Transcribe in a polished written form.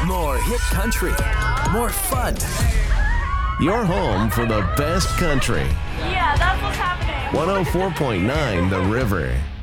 More hit country. More fun. Your home for the best country. Yeah, that's what's happening. 104.9 The River.